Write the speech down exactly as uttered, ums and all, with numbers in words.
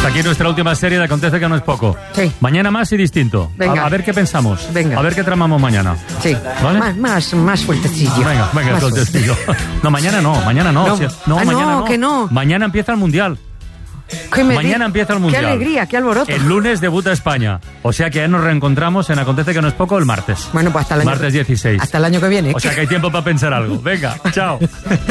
Hasta aquí nuestra última serie de Acontece que no es poco. Sí. Mañana más y distinto. Venga. A, a ver qué pensamos. Venga. A ver qué tramamos mañana. Sí. ¿Vale? Más, más, más fuertecillo. Venga, venga, Más sueltecillo. No, mañana no, mañana no. No. Si- no, Ah, no, mañana no. que no. Mañana empieza el Mundial. ¿Qué me Mañana di- empieza el Mundial. Qué alegría, qué alboroto. El lunes debuta España. O sea que ya nos reencontramos en Acontece que no es poco el martes. Bueno, pues hasta el año Martes dieciséis. Hasta el año que viene. O sea que hay tiempo para pensar algo. Venga, chao.